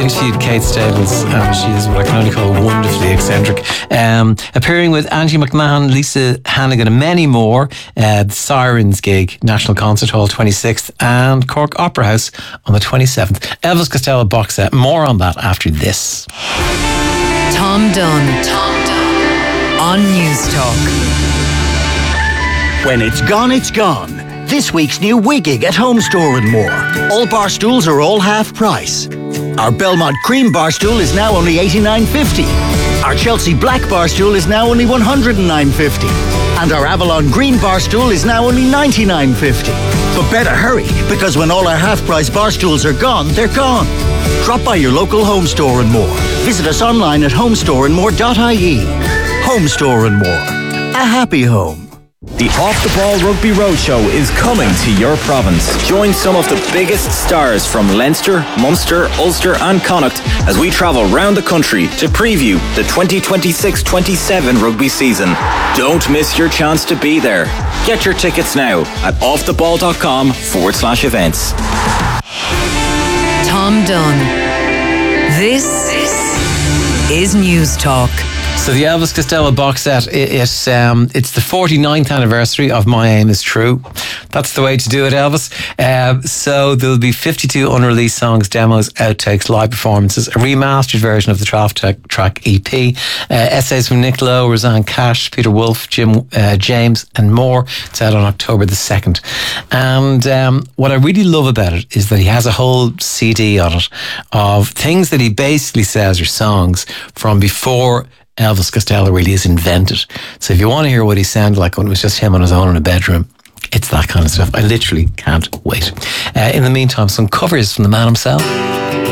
interviewed Kate Stables, and she is what I can only call wonderfully eccentric. Appearing with Angie McMahon, Lisa Hannigan, and many more. The Sirens gig, National Concert Hall 26th, and Cork Opera House on the 27th. Elvis Costello box set. More on that after this. Tom Dunn on News Talk. When it's gone, it's gone. This week's new Wiggig at Home Store and More. All bar stools are all half price. Our Belmont Cream bar stool is now only $89.50. Our Chelsea Black bar stool is now only $109.50. And our Avalon Green bar stool is now only $99.50. But better hurry, because when all our half-price bar stools are gone, they're gone. Drop by your local Home Store and More. Visit us online at homestoreandmore.ie. Home Store and More. A happy home. The Off the Ball Rugby Roadshow is coming to your province. Join some of the biggest stars from Leinster, Munster, Ulster and Connacht as we travel round the country to preview the 2026-27 rugby season. Don't miss your chance to be there. Get your tickets now at offtheball.com/events. Tom Dunn. This is News Talk. So the Elvis Costello box set, it's the 49th anniversary of My Aim Is True. That's the way to do it, Elvis. So there'll be 52 unreleased songs, demos, outtakes, live performances, a remastered version of the 12-track EP, essays from Nick Lowe, Roseanne Cash, Peter Wolf, Jim James and more. It's out on October the 2nd. And what I really love about it is that he has a whole CD on it of things that he basically says are songs from before Elvis Costello really is invented. So if you want to hear what he sounded like when it was just him on his own in a bedroom, it's that kind of stuff. I literally can't wait. In the meantime, some covers from the man himself.